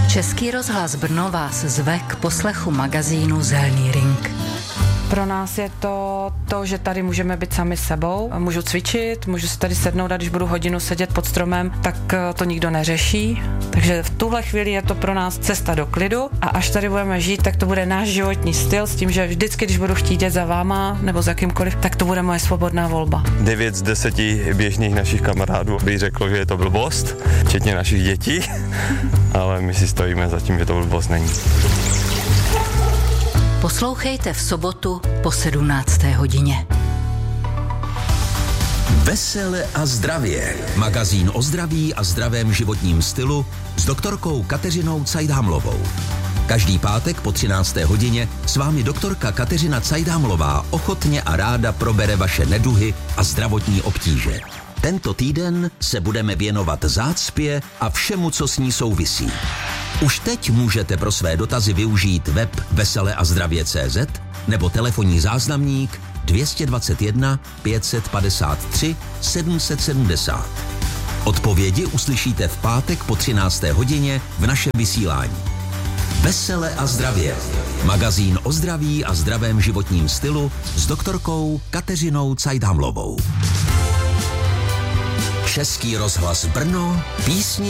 Český rozhlas Brno vás zve k poslechu magazínu Zelný ring. Pro nás je to, že tady můžeme být sami sebou, můžu cvičit, můžu si tady sednout a když budu hodinu sedět pod stromem, tak to nikdo neřeší. Takže v tuhle chvíli je to pro nás cesta do klidu a až tady budeme žít, tak to bude náš životní styl s tím, že vždycky, když budu chtít jít za váma nebo za kýmkoliv, tak to bude moje svobodná volba. 9 z 10 běžných našich kamarádů by řekl, že je to blbost, včetně našich dětí, ale my si stojíme za tím, že to blbost není. Poslouchejte v sobotu po 17. hodině. Vesele a zdravě. Magazín o zdraví a zdravém životním stylu s doktorkou Kateřinou Cajdhamlovou. Každý pátek po 13. hodině s vámi doktorka Kateřina Cajdhamlová ochotně a ráda probere vaše neduhy a zdravotní obtíže. Tento týden se budeme věnovat zácpě a všemu, co s ní souvisí. Už teď můžete pro své dotazy využít web veseleazdravě.cz nebo telefonní záznamník 221 553 770. Odpovědi uslyšíte v pátek po 13. hodině v našem vysílání. Vesele a zdravě. Magazín o zdraví a zdravém životním stylu s doktorkou Kateřinou Cajdhamlovou. Český rozhlas Brno, písni